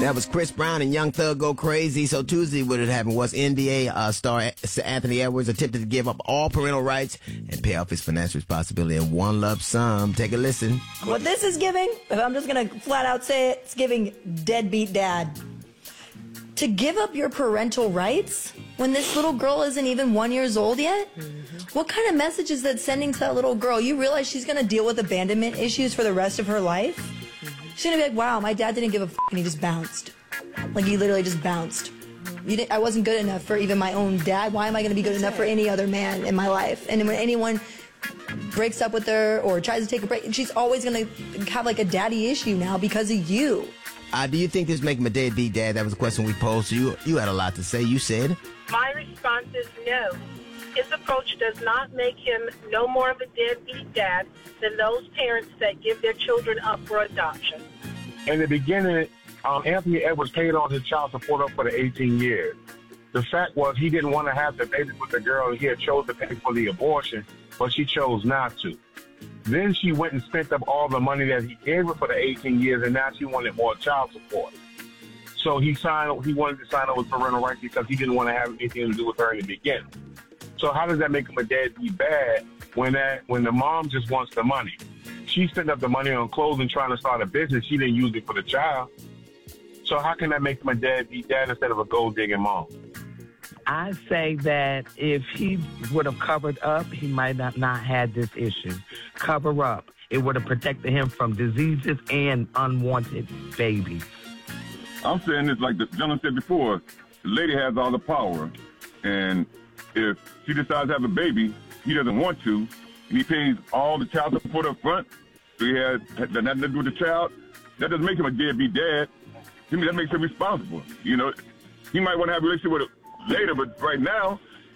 That was Chris Brown and Young Thug Go Crazy. So Tuesday, what had happened was NBA star Anthony Edwards attempted to give up all parental rights and pay off his financial responsibility in one lump sum. Take a listen. What this is giving, if I'm just going to flat out say it, it's giving deadbeat dad. To give up your parental rights when this little girl isn't even 1 year old yet? Mm-hmm. What kind of message is that sending to that little girl? You realize she's going to deal with abandonment issues for the rest of her life? She's going to be like, wow, my dad didn't give a f*** and he just bounced. Like, he literally just bounced. I wasn't good enough for even my own dad. Why am I going to be good enough for any other man in my life? And when anyone breaks up with her or tries to take a break, she's always going to have, like, a daddy issue now because of you. Do you think this make him a deadbeat dad? That was a question we posed to you. You had a lot to say. You said? My response is no. His approach does not make him no more of a deadbeat dad than those parents that give their children up for adoption. In the beginning, Anthony Edwards paid on his child support up for the 18 years. The fact was he didn't want to have the baby with the girl. He had chose to pay for the abortion, but she chose not to. Then she went and spent up all the money that he gave her for the 18 years, and now she wanted more child support. So he wanted to sign over parental rights because he didn't want to have anything to do with her in the beginning. So how does that make him a deadbeat bad when the mom just wants the money? She spent up the money on clothes and trying to start a business. She didn't use it for the child. So how can that make him a deadbeat dad instead of a gold-digging mom? I say that if he would have covered up, he might not had this issue. Cover up. It would have protected him from diseases and unwanted babies. I'm saying this like the gentleman said before. The lady has all the power. And if she decides to have a baby, he doesn't want to, and he pays all the child support up front, so he has nothing to do with the child, that doesn't make him a deadbeat dad. To me, that makes him responsible. You know, he might want to have a relationship with her later, but right now,